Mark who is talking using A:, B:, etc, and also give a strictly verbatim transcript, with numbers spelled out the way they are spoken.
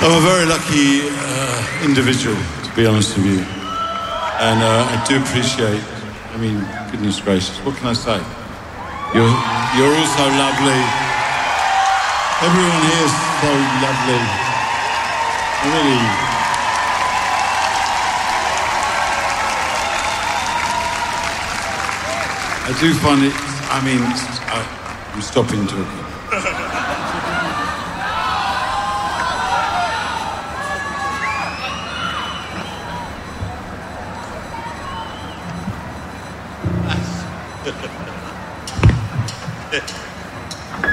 A: I'm a very lucky uh, individual, to be honest with you. And uh, I do appreciate, I mean, goodness gracious, what can I say? You're, you're all so lovely. Everyone here is so lovely. Really. I do find it, I mean, I, I'm stopping talking.
B: Yeah.